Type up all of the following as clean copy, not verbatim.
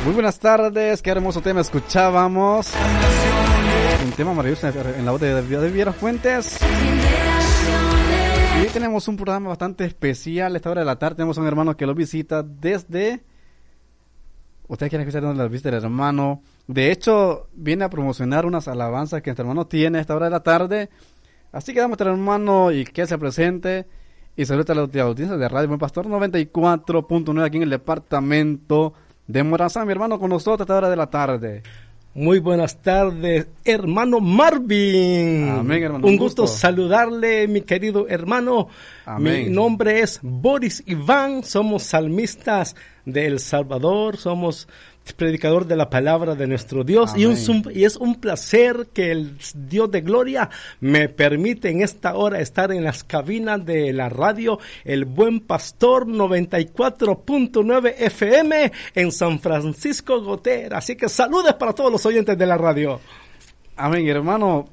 Muy buenas tardes, qué hermoso tema escuchábamos. Un tema maravilloso en la voz de Viera Fuentes. Y hoy tenemos un programa bastante especial. A esta hora de la tarde tenemos a un hermano que lo visita desde... Ustedes quieren escuchar dónde la visita el hermano. De hecho, viene a promocionar unas alabanzas que nuestro hermano tiene a esta hora de la tarde. Así que damos al hermano y que se presente. Y saluda a la audiencia de Radio Buen Pastor 94.9 aquí en el departamento de Morazán. Mi hermano con nosotros a esta hora de la tarde. Muy buenas tardes, hermano Marvin. Amén, hermano. Un gusto saludarle, mi querido hermano. Amén. Mi nombre es Boris Iván. Somos salmistas de El Salvador. Somos predicador de la palabra de nuestro Dios. Y es un placer que el Dios de gloria me permite en esta hora estar en las cabinas de la radio El Buen Pastor 94.9 FM en San Francisco Gotera. Así que saludos para todos los oyentes de la radio. Amén, hermano.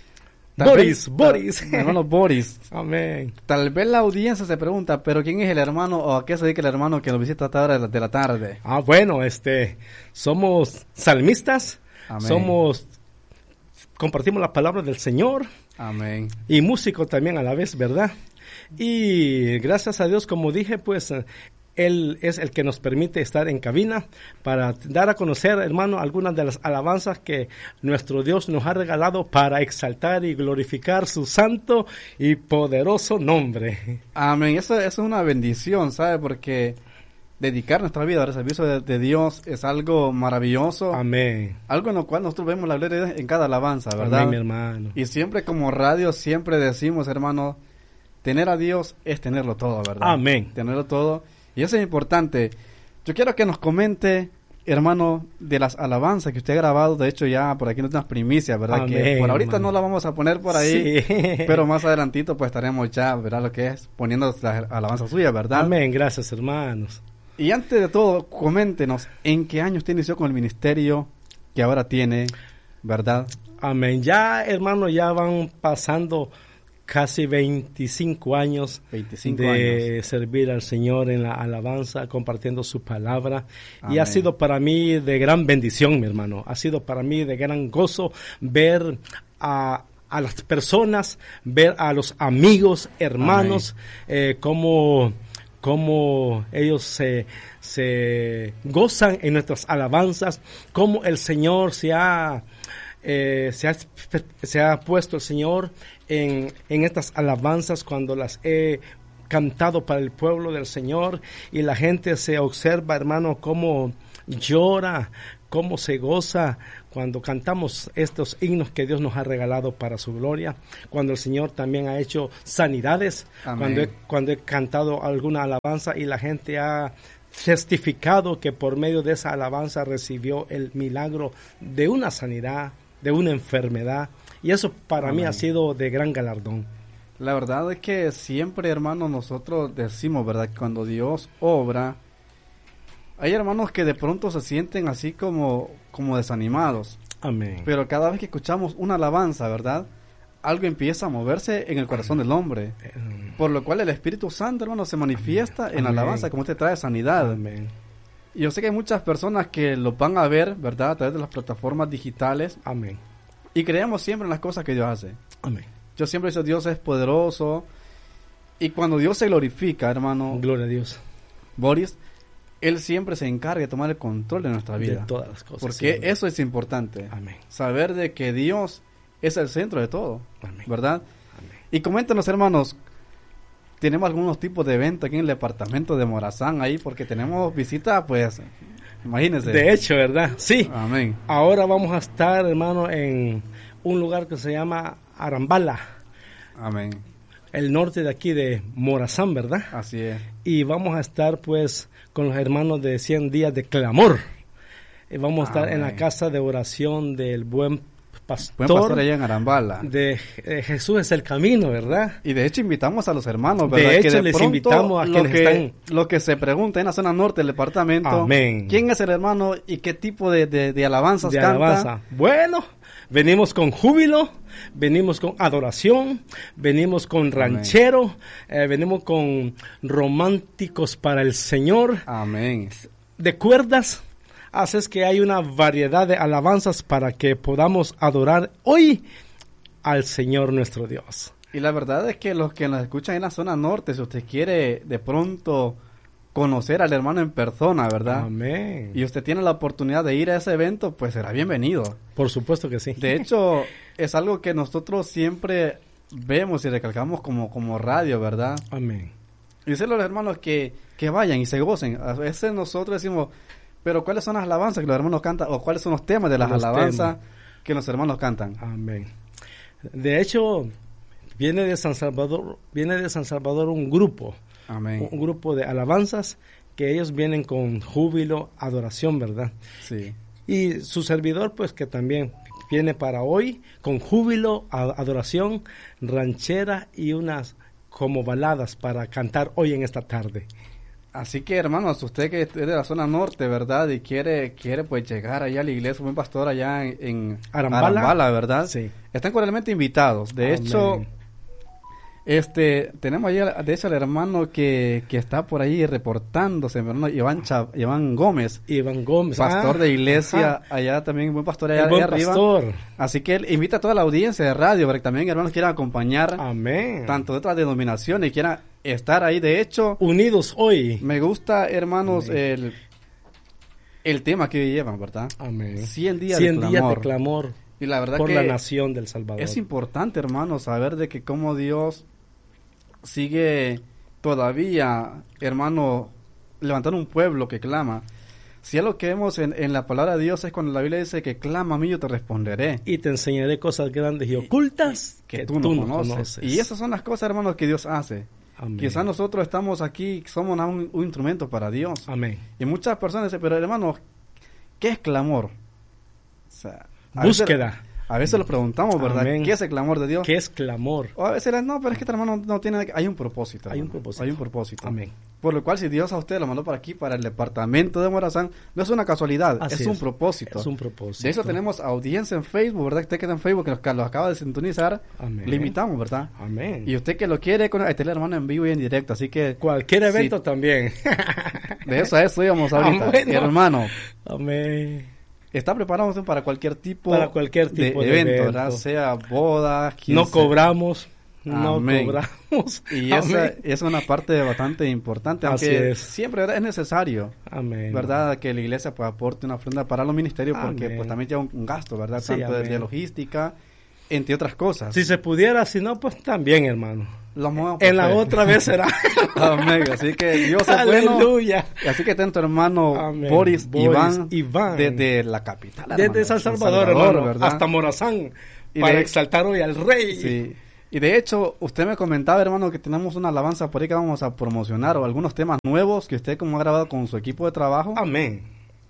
Boris. Hermano Boris. Amén. Tal vez la audiencia se pregunta, pero ¿quién es el hermano o a qué se dedica el hermano que nos visita a esta hora de la tarde? Bueno, somos salmistas. Amén. Compartimos la palabra del Señor. Amén. Y músico también a la vez, ¿verdad? Y gracias a Dios, como dije, pues... Él es el que nos permite estar en cabina para dar a conocer, hermano, algunas de las alabanzas que nuestro Dios nos ha regalado para exaltar y glorificar su santo y poderoso nombre. Amén. Eso es una bendición, ¿sabe? Porque dedicar nuestra vida al servicio de Dios es algo maravilloso. Amén. Algo en lo cual nosotros vemos la gloria de Dios en cada alabanza, ¿verdad? Amén, mi hermano. Y siempre como radio, siempre decimos, hermano, tener a Dios es tenerlo todo, ¿verdad? Amén. Tenerlo todo. Y eso es importante. Yo quiero que nos comente, hermano, de las alabanzas que usted ha grabado. De hecho, ya por aquí no tenemos primicias, ¿verdad? Amén, que por ahorita hermano. no la vamos a poner por ahí, Sí. pero más adelantito pues estaremos ya, ¿verdad? Lo que es poniendo las alabanzas suyas, ¿verdad? Amén, gracias, hermanos. Y antes de todo, coméntenos, ¿en qué año usted inició con el ministerio que ahora tiene, verdad? Amén. Ya, hermano, ya van pasando casi 25 años 25 de años. servir al Señor en la alabanza, compartiendo su palabra. Amén. Y ha sido para mí de gran bendición, mi hermano. Ha sido para mí de gran gozo ver a las personas, ver a los amigos, hermanos, cómo ellos se gozan en nuestras alabanzas, cómo el Señor se ha puesto el Señor en estas alabanzas cuando las he cantado para el pueblo del Señor, y la gente se observa, hermano, cómo llora, cómo se goza cuando cantamos estos himnos que Dios nos ha regalado para su gloria, cuando el Señor también ha hecho sanidades. Amén. Cuando he cantado alguna alabanza y la gente ha testificado que por medio de esa alabanza recibió el milagro de una sanidad, de una enfermedad, y eso para Amén. mí ha sido de gran galardón. La verdad es que siempre, hermanos, nosotros decimos, ¿verdad? Que cuando Dios obra, hay hermanos que de pronto se sienten así como desanimados. Amén. Pero cada vez que escuchamos una alabanza, ¿verdad? Algo empieza a moverse en el corazón del hombre. Por lo cual el Espíritu Santo, hermano, se manifiesta en la Amén. alabanza, como usted trae sanidad. Amén. Y yo sé que hay muchas personas que lo van a ver, ¿verdad? A través de las plataformas digitales. Amén. Y creemos siempre en las cosas que Dios hace. Amén. Yo siempre digo, Dios es poderoso. Y cuando Dios se glorifica, hermano, Gloria a Dios. Boris, Él siempre se encarga de tomar el control de nuestra vida. De todas las cosas. Porque sí, eso es importante. Amén. Saber de que Dios es el centro de todo. Amén. ¿Verdad? Amén. Y coméntenos, hermanos, tenemos algunos tipos de eventos aquí en el departamento de Morazán ahí, porque tenemos visita, pues, imagínense. De hecho, ¿verdad? Sí. Amén. Ahora vamos a estar, hermano, en un lugar que se llama Arambala, Amén. el norte de aquí de Morazán, ¿verdad? Así es. Y vamos a estar, pues, con los hermanos de 100 días de clamor. Y vamos a estar en la Amén. casa de oración del Buen Pastor. Buen pastor allá en Arambala. De Jesús es el camino, ¿verdad? Y de hecho invitamos a los hermanos, ¿verdad? De hecho, que les pronto invitamos a quienes están... Lo que se pregunta en la zona norte del departamento. Amén. ¿Quién es el hermano y qué tipo de alabanzas De canta? alabanza. Bueno, venimos con júbilo, venimos con adoración, venimos con ranchero, venimos con románticos para el Señor, Amén. de cuerdas. Así es que hay una variedad de alabanzas para que podamos adorar hoy al Señor nuestro Dios. Y la verdad es que los que nos escuchan en la zona norte, si usted quiere de pronto conocer al hermano en persona, ¿verdad? Amén. Y usted tiene la oportunidad de ir a ese evento, pues será bienvenido. Por supuesto que sí. De hecho, es algo que nosotros siempre vemos y recalcamos como radio, ¿verdad? Amén. Y dicen los hermanos que vayan y se gocen. A veces nosotros decimos, pero ¿cuáles son las alabanzas que los hermanos cantan? ¿O cuáles son los temas de las alabanzas que los hermanos cantan? Amén. De hecho, viene de San Salvador un grupo. Amén. Un grupo de alabanzas que ellos vienen con júbilo, adoración, ¿verdad? Sí. Y su servidor, pues, que también viene para hoy con júbilo, adoración, ranchera y unas como baladas para cantar hoy en esta tarde. Así que, hermanos, usted que es de la zona norte, ¿verdad? Y quiere pues llegar allá a la iglesia, un buen pastor allá en Arambala, ¿verdad? Sí. Están cordialmente invitados. De hecho, tenemos allí, de hecho, al hermano que está por ahí reportándose, hermano Iván Gómez. Iván Gómez. Pastor de iglesia, allá también, buen pastor allá, buen arriba. Pastor. Así que él invita a toda la audiencia de radio para que también, hermanos, quieran acompañar. Amén. Tanto de otras denominaciones y quieran estar ahí. De hecho, unidos hoy. Me gusta, hermanos, el tema que llevan, ¿verdad? Amén. 100 días de clamor. Y la verdad por que la nación del Salvador. Es importante, hermanos, saber de que cómo Dios sigue todavía, hermano, levantando un pueblo que clama. Si es lo que vemos en la palabra de Dios es cuando la Biblia dice que clama a mí, yo te responderé. Y te enseñaré cosas grandes y ocultas que tú no conoces. Y esas son las cosas, hermanos, que Dios hace. Amén. Quizás nosotros estamos aquí, somos un instrumento para Dios. Amén. Y muchas personas dicen, pero hermanos, ¿qué es clamor? O sea, búsqueda. A veces lo preguntamos, ¿verdad? Amén. ¿Qué es el clamor de Dios? ¿Qué es clamor? O a veces, no, pero es que este hermano no tiene... Hay un propósito. Hay un propósito. Hay un propósito. Amén. Por lo cual, si Dios a usted lo mandó para aquí, para el departamento de Morazán, no es una casualidad, es un propósito. Es un propósito. De eso tenemos audiencia en Facebook, ¿verdad? Usted que está en Facebook, que los acaba de sintonizar, amén, le invitamos, ¿verdad? Amén. Y usted que lo quiere, este es el hermano en vivo y en directo, así que... Cualquier evento también. De eso a eso íbamos ahorita, bueno. hermano. Amén. Está preparado para cualquier tipo, de evento, ¿verdad? Sea boda, 15. No cobramos. Amén. No cobramos. Y esa es una parte bastante importante, aunque siempre, ¿verdad?, es necesario, amén, ¿verdad?, que la iglesia pues aporte una ofrenda para los ministerios, porque pues también lleva un gasto, ¿verdad?, sí, tanto de logística, entre otras cosas. Si se pudiera, si no, pues también, hermano. En la otra vez será. Amén. Así que Dios es bueno. Aleluya. Así que tanto hermano amén. Boris Iván desde la capital. Desde hermano, San Salvador, hermano, ¿verdad? hasta Morazán, para exaltar hoy al Rey. Sí. Y de hecho, usted me comentaba, hermano, que tenemos una alabanza por ahí que vamos a promocionar, o algunos temas nuevos que usted como ha grabado con su equipo de trabajo. Amén.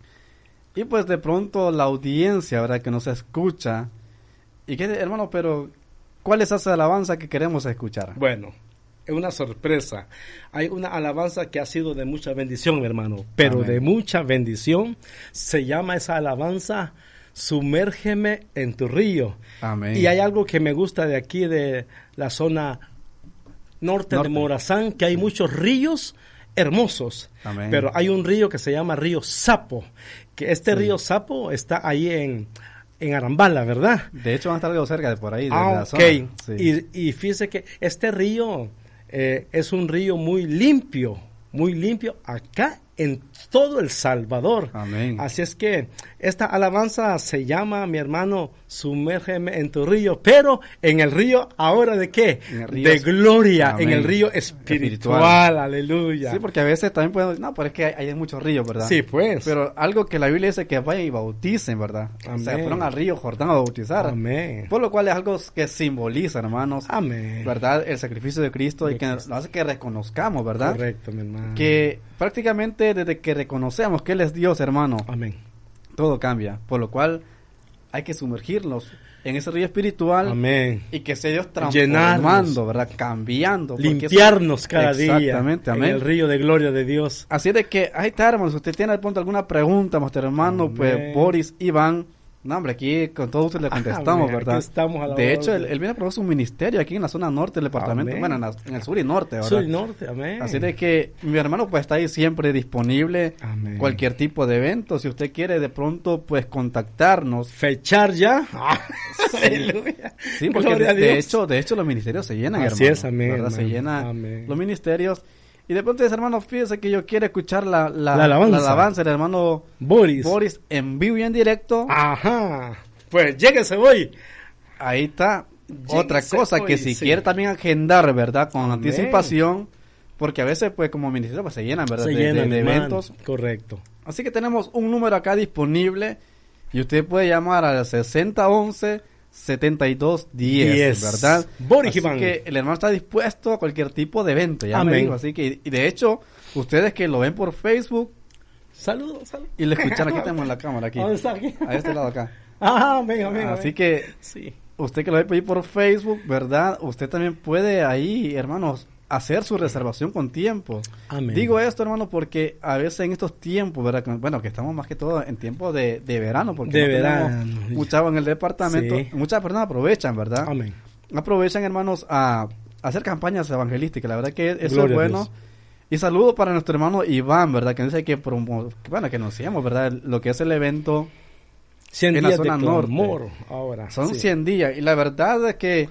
Y pues de pronto la audiencia, ¿verdad?, que nos escucha. Y que, hermano, pero ¿cuál es esa alabanza que queremos escuchar? Bueno, es una sorpresa. Hay una alabanza que ha sido de mucha bendición, hermano, pero amén, de mucha bendición. Se llama esa alabanza Sumérgeme en tu río. Amén. Y hay algo que me gusta de aquí, de la zona norte. de Morazán, que hay muchos ríos hermosos. Amén. Pero hay un río que se llama Río Sapo, que río Sapo está ahí en Arambala, ¿verdad? De hecho, van a estar algo cerca de por ahí. De la zona. Sí. Y fíjese que este río es un río muy limpio acá en todo El Salvador. Amén. Así es que esta alabanza se llama, mi hermano, Sumérgeme en tu río, pero en el río ahora ¿de qué? De gloria, amén, en el río espiritual. Aleluya. Sí, porque a veces también podemos decir, no, pero es que hay muchos ríos, ¿verdad? Sí, pues. Pero algo que la Biblia dice que vayan y bauticen, ¿verdad? Amén. O sea, fueron al río Jordán a bautizar. Amén. Por lo cual es algo que simboliza, hermanos. Amén. ¿Verdad? El sacrificio de Cristo y que nos hace que reconozcamos, ¿verdad? Correcto, mi hermano. Que prácticamente desde que reconocemos que Él es Dios, hermano. Amén. Todo cambia. Por lo cual hay que sumergirnos en ese río espiritual. Amén. Y que sea Dios transformando, llenarnos, ¿verdad? Cambiando. Limpiarnos cada día. Exactamente, amén. En el río de gloria de Dios. Así de que, ahí está, hermano. Si usted tiene al punto alguna pregunta, nuestro hermano, amén, pues Boris Iván, No, hombre, aquí con todo usted le contestamos, Amén. ¿verdad? Aquí estamos a la de hecho, orden. él viene a probar un ministerio aquí en la zona norte del departamento, Amén. bueno, en el sur y norte, ¿verdad? Sur y norte, amén. Así de que mi hermano pues está ahí siempre disponible. Amén. Cualquier tipo de evento, si usted quiere de pronto pues contactarnos. Fechar ya. Aleluya. Sí, porque Gloria a Dios. de hecho los ministerios se llenan, Así hermano, es, amén, ¿verdad? Se hermano. llenan Amén. los ministerios. Y de pronto dice, hermano, fíjese que yo quiero escuchar la alabanza. del hermano Boris. en vivo y en directo. Ajá. Pues lléguese hoy. Ahí está. Otra Lléguese cosa hoy, que si sí. quiere también agendar, ¿verdad? Con Amén. anticipación, porque a veces pues como ministerio pues se llenan, ¿verdad? Se de llenan, hermano. eventos. Correcto. Así que tenemos un número acá disponible y usted puede llamar al 6011-7210, ¿verdad? Boris Así Iván. que el hermano está dispuesto a cualquier tipo de evento, ya me Amén. dijo. Así que, y de hecho, ustedes que lo ven por Facebook Saludos. y lo escuchan, aquí tenemos la cámara, aquí, ¿Dónde está aquí? a este lado acá. Ajá, amén, amén. Así amén. que Sí. usted que lo ve ahí por Facebook, ¿verdad? Usted también puede ahí, hermanos, hacer su reservación con tiempo. Amén. Digo esto, hermano, porque a veces en estos tiempos, ¿verdad? Bueno, que estamos más que todo en tiempo de verano, porque De no tenemos verano. mucha agua en el departamento. Sí. Muchas personas aprovechan, ¿verdad? Amén. Aprovechan, hermanos, a hacer campañas evangelísticas. La verdad que eso Gloria es a bueno. Dios. Y saludo para nuestro hermano Iván, ¿verdad? Que dice que, que anunciamos, ¿verdad? Lo que es el evento 100 en la días zona de norte. clamor ahora. Son sí. 100 días. Y la verdad es que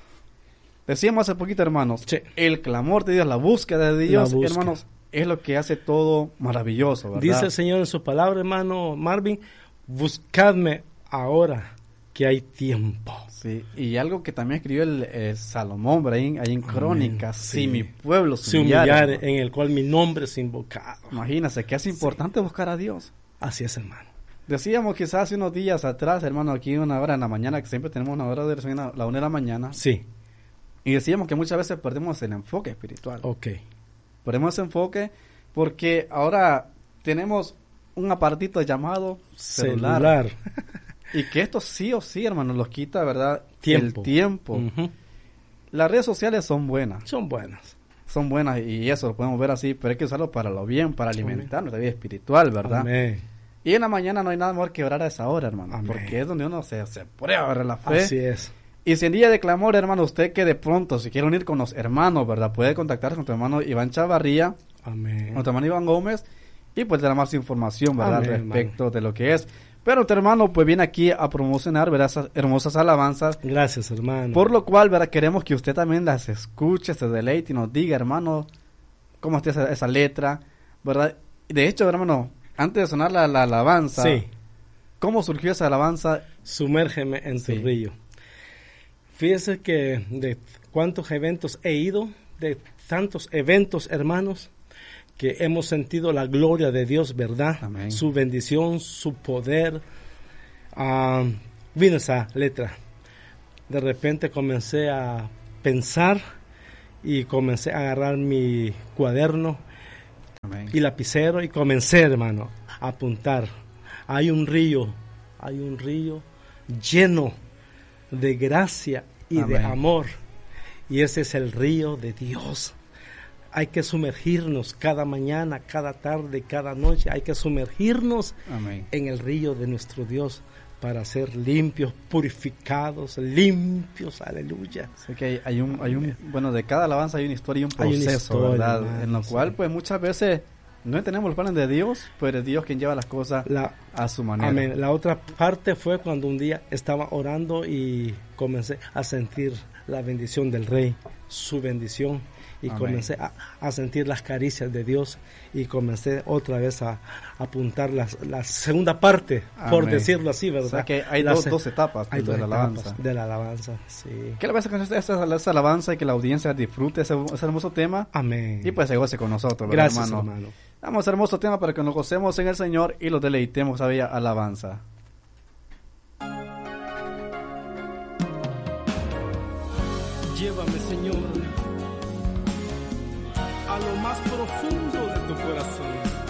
decíamos hace poquito, hermanos, Sí. el clamor de Dios, la búsqueda de Dios, La búsqueda. hermanos, es lo que hace todo maravilloso, ¿verdad? Dice el Señor en su palabra, hermano Marvin, buscadme ahora que hay tiempo. Sí, y algo que también escribió el Salomón, ¿verdad? Ahí en Crónicas, sí. si mi pueblo Se se humillare, humillare, hermano. en el cual mi nombre es invocado. Imagínese que es importante buscar a Dios. Así es, hermano. Decíamos quizás hace unos días atrás, hermano, aquí una hora en la mañana, que siempre tenemos una hora de oración a la 1 de la mañana, Sí, y decíamos que muchas veces perdemos el enfoque espiritual. ok. Perdemos ese enfoque porque ahora tenemos un aparatito llamado celular. Y que esto sí o sí, hermano, nos quita, ¿verdad? Tiempo. El tiempo. Ujú. Las redes sociales son buenas. Son buenas. Son buenas y eso lo podemos ver así, pero hay que usarlo para lo bien, para alimentar nuestra vida espiritual, ¿verdad? Amén. Y en la mañana no hay nada mejor que orar a esa hora, hermano. Amén. Porque es donde uno se prueba, ¿verdad? La fe. Así es. Y si en día de clamor, hermano, usted que de pronto, si quiere unir con los hermanos, ¿verdad? Puede contactarse con tu hermano Iván Chavarría, Amén. con tu hermano Iván Gómez, y pues le da más información, ¿verdad? Amén, Respecto de lo que es. Pero tu hermano, pues viene aquí a promocionar, ¿verdad? Esas hermosas alabanzas. Gracias, hermano. Por lo cual, ¿verdad? Queremos que usted también las escuche, se deleite y nos diga, hermano, cómo está esa letra, ¿verdad? De hecho, hermano, antes de sonar la alabanza, Sí. ¿cómo surgió esa alabanza? Sumérgeme en tu Sí. río. Fíjese que de cuántos eventos he ido, de tantos eventos, hermanos, que hemos sentido la gloria de Dios, ¿verdad? Amén. Su bendición, su poder. Vino esa letra. De repente comencé a pensar y comencé a agarrar mi cuaderno Amén. y lapicero y comencé, hermano, a apuntar. Hay un río lleno de gracia y de Amén. amor, y ese es el río de Dios. Hay que sumergirnos cada mañana, cada tarde, cada noche, hay que sumergirnos Amén. en el río de nuestro Dios para ser limpios, purificados, limpios, aleluya. Sé que hay un, bueno, de cada alabanza hay una historia y un Hay una proceso, historia, ¿verdad? hermano, En lo sí. cual, pues muchas veces no entendemos los planes de Dios, pero es Dios quien lleva las cosas a su manera. Amén. La otra parte fue cuando un día estaba orando y comencé a sentir la bendición del Rey, su bendición, y Amén. comencé a sentir las caricias de Dios, y comencé otra vez a apuntar la segunda parte, por Amén. decirlo así, ¿verdad? O sea que hay La dos etapas hay de dos la etapas alabanza. de la alabanza, sí. ¿Qué le pasa con esa alabanza y que la audiencia disfrute ese hermoso tema? Amén. Y pues se goce con nosotros, ¿verdad, Gracias, hermano? hermano. Damos hermoso tema para que nos gocemos en el Señor y los deleitemos a bella alabanza. Llévame, Señor, a lo más profundo de tu corazón.